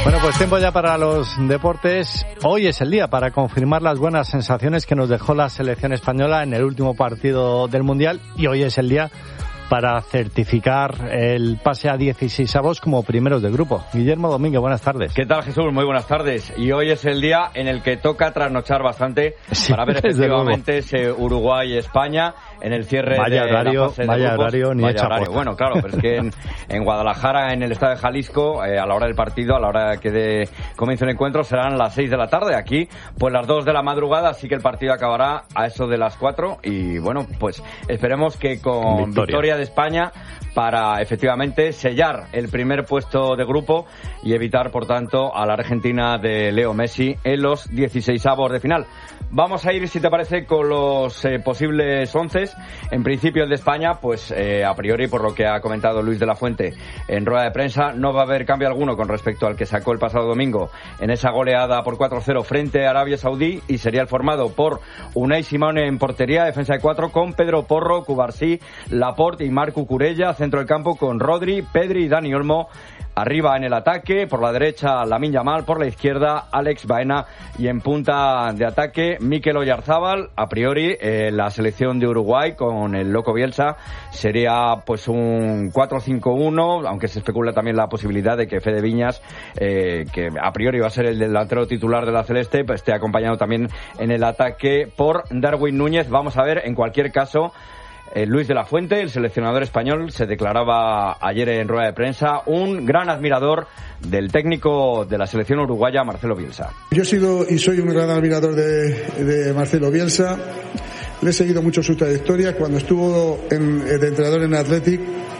Bueno, pues tiempo ya para los deportes. Hoy es el día para confirmar las buenas sensaciones que nos dejó la selección española en el último partido del Mundial, y hoy es el día para certificar el pase a 16avos como primeros de grupo. Guillermo Domínguez, buenas tardes. ¿Qué tal, Jesús? Muy buenas tardes. Y hoy es el día en el que toca trasnochar bastante para ver efectivamente ese Uruguay-España en el cierre de la fase de grupos. Vaya horario. Bueno, claro, pero es que en Guadalajara, en el estadio de Jalisco, a la hora del partido, a la hora que de comienzo el encuentro, serán las 6 de la tarde. Aquí, pues las 2 de la madrugada, así que el partido acabará a eso de las 4. Y bueno, pues esperemos que con victoria de España para efectivamente sellar el primer puesto de grupo y evitar, por tanto, a la Argentina de Leo Messi en los 16avos de final. Vamos a ir, si te parece, con los posibles 11. En principio, el de España, pues a priori, por lo que ha comentado Luis de la Fuente en rueda de prensa, no va a haber cambio alguno con respecto al que sacó el pasado domingo en esa goleada por 4-0 frente a Arabia Saudí, y sería el formado por Unai Simone en portería, defensa de 4, con Pedro Porro, Cubarsí, Laporte y Marc Cucurella, centro del campo con Rodri, Pedri y Dani Olmo. Arriba en el ataque, por la derecha Lamine Yamal, por la izquierda Alex Baena, y en punta de ataque Mikel Oyarzábal. A priori la selección de Uruguay con el loco Bielsa sería pues un 4-5-1, aunque se especula también la posibilidad de que Fede Viñas, que a priori va a ser el delantero titular de la Celeste, pues esté acompañado también en el ataque por Darwin Núñez. Vamos a ver, en cualquier caso, Luis de la Fuente, el seleccionador español, se declaraba ayer en rueda de prensa un gran admirador del técnico de la selección uruguaya, Marcelo Bielsa. Yo he sido y soy un gran admirador de Marcelo Bielsa. Le he seguido mucho su trayectoria. Cuando estuvo de entrenador en Athletic,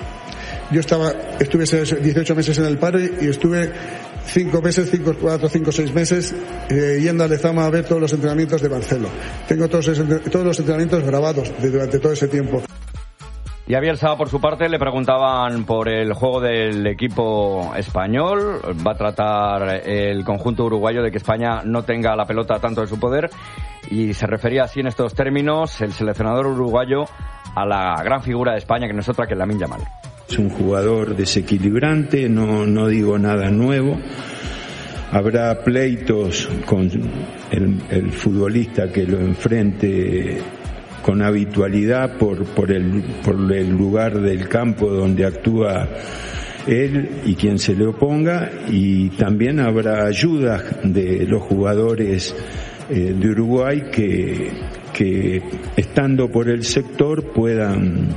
yo estuve 18 meses en el paro y estuve 5 meses, 6 meses yendo a Lezama a ver todos los entrenamientos de Marcelo. Tengo todos los entrenamientos grabados durante todo ese tiempo. Y a Bielsa, por su parte, le preguntaban por el juego del equipo español. Va a tratar el conjunto uruguayo de que España no tenga la pelota tanto en su poder, y se refería así en estos términos el seleccionador uruguayo a la gran figura de España, que no es otra que Lamine Yamal. Es un jugador desequilibrante, no digo nada nuevo. Habrá pleitos con el futbolista que lo enfrente con habitualidad por el lugar del campo donde actúa él y quien se le oponga, y también habrá ayudas de los jugadores de Uruguay que estando por el sector puedan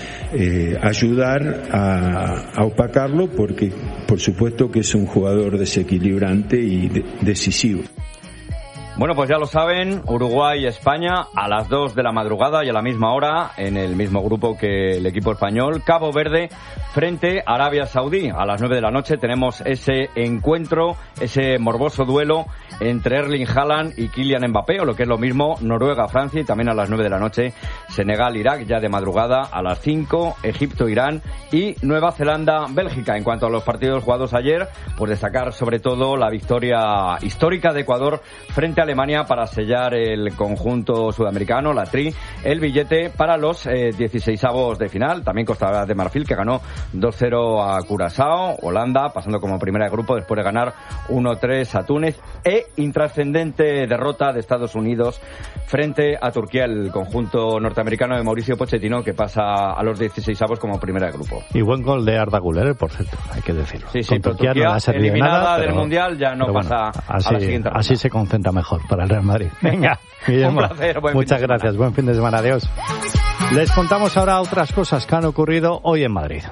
ayudar a opacarlo, porque por supuesto que es un jugador desequilibrante y decisivo. Bueno, pues ya lo saben, Uruguay y España a las 2 de la madrugada y a la misma hora, en el mismo grupo que el equipo español. Cabo Verde frente a Arabia Saudí. A las 9 de la noche tenemos ese encuentro, ese morboso duelo entre Erling Haaland y Kylian Mbappé, o lo que es lo mismo, Noruega-Francia, y también a las 9 de la noche Senegal-Irak, ya de madrugada. A las 5, Egipto-Irán y Nueva Zelanda-Bélgica. En cuanto a los partidos jugados ayer, pues destacar sobre todo la victoria histórica de Ecuador frente a Alemania para sellar el conjunto sudamericano, la Tri, el billete para los 16avos de final. También Costa de Marfil, que ganó 2-0 a Curazao. Holanda pasando como primera de grupo después de ganar 1-3 a Túnez, e intrascendente derrota de Estados Unidos frente a Turquía, el conjunto norteamericano de Mauricio Pochettino, que pasa a los 16avos como primera de grupo. Y buen gol de Arda Güler, por cierto, hay que decirlo. Sí, Turquía no eliminada nada, del Mundial, ya no pasa así, a la siguiente ronda. Así se concentra mejor para el Real Madrid. Venga, Guillermo, un placer, muchas gracias, buen fin de semana, adiós. Les contamos ahora otras cosas que han ocurrido hoy en Madrid.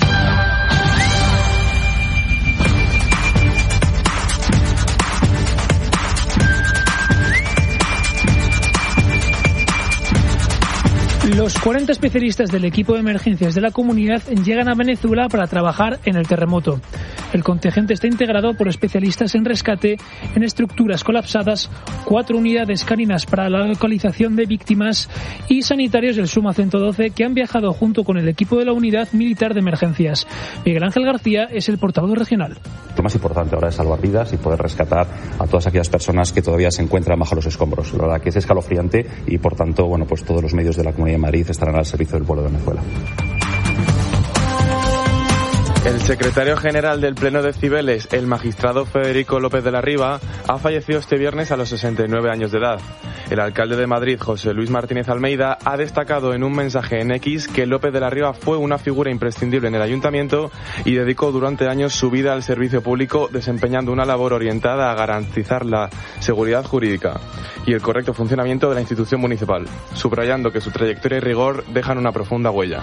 Los 40 especialistas del equipo de emergencias de la comunidad llegan a Venezuela para trabajar en el terremoto. El contingente está integrado por especialistas en rescate en estructuras colapsadas, 4 unidades caninas para la localización de víctimas y sanitarios del Suma 112 que han viajado junto con el equipo de la Unidad Militar de Emergencias. Miguel Ángel García es el portavoz regional. Lo más importante ahora es salvar vidas y poder rescatar a todas aquellas personas que todavía se encuentran bajo los escombros. La verdad que es escalofriante y, por tanto, bueno, pues todos los medios de la Comunidad de Madrid estarán al servicio del pueblo de Venezuela. El secretario general del Pleno de Cibeles, el magistrado Federico López de la Riva, ha fallecido este viernes a los 69 años de edad. El alcalde de Madrid, José Luis Martínez Almeida, ha destacado en un mensaje en X que López de la Riva fue una figura imprescindible en el ayuntamiento y dedicó durante años su vida al servicio público, desempeñando una labor orientada a garantizar la seguridad jurídica y el correcto funcionamiento de la institución municipal, subrayando que su trayectoria y rigor dejan una profunda huella.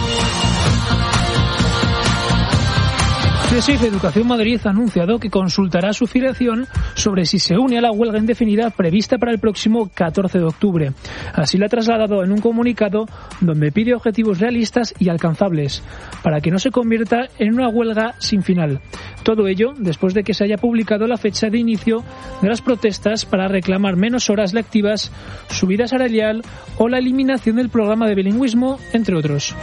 CSIC Educación Madrid ha anunciado que consultará su filiación sobre si se une a la huelga indefinida prevista para el próximo 14 de octubre. Así lo ha trasladado en un comunicado donde pide objetivos realistas y alcanzables para que no se convierta en una huelga sin final. Todo ello después de que se haya publicado la fecha de inicio de las protestas para reclamar menos horas lectivas, subida salarial o la eliminación del programa de bilingüismo, entre otros.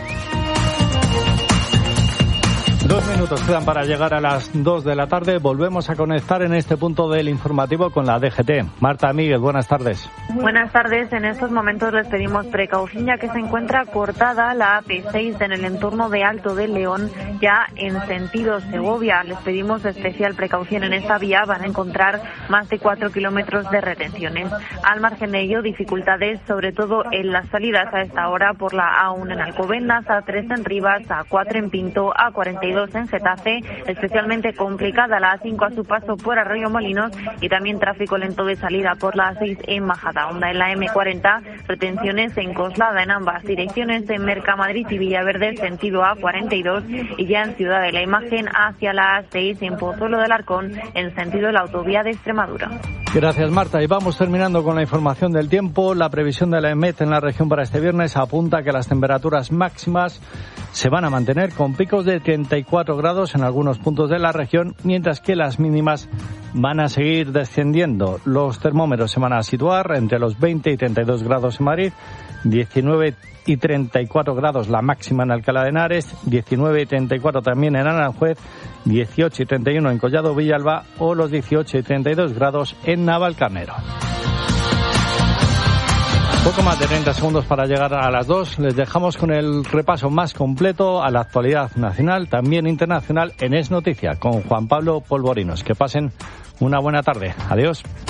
2 minutos quedan para llegar a las 2 de la tarde. Volvemos a conectar en este punto del informativo con la DGT. Marta Miguel, buenas tardes. Buenas tardes. En estos momentos les pedimos precaución ya que se encuentra cortada la AP6 en el entorno de Alto del León, ya en sentido Segovia. Les pedimos especial precaución en esta vía. Van a encontrar más de 4 kilómetros de retenciones. Al margen de ello, dificultades sobre todo en las salidas a esta hora por la A1 en Alcobendas, A3 en Rivas, A4 en Pinto, A42 en Getafe, especialmente complicada la A5 a su paso por Arroyomolinos y también tráfico lento de salida por la A6 en Majadahonda. En la M40, retenciones en Coslada en ambas direcciones, en Mercamadrid y Villaverde, sentido A42, y ya en Ciudad de la Imagen hacia la A6 en Pozuelo del Arcón, en sentido de la autovía de Extremadura. Gracias, Marta. Y vamos terminando con la información del tiempo. La previsión de la EMET en la región para este viernes apunta que las temperaturas máximas se van a mantener con picos de 34 grados en algunos puntos de la región, mientras que las mínimas van a seguir descendiendo. Los termómetros se van a situar entre los 20 y 32 grados en Madrid, 19 y 34 grados la máxima en Alcalá de Henares, 19 y 34 también en Aranjuez, 18 y 31 en Collado Villalba o los 18 y 32 grados en Navalcarnero. Poco más de 30 segundos para llegar a las 2. Les dejamos con el repaso más completo a la actualidad nacional, también internacional, en Es Noticia, con Juan Pablo Polvorinos. Que pasen una buena tarde. Adiós.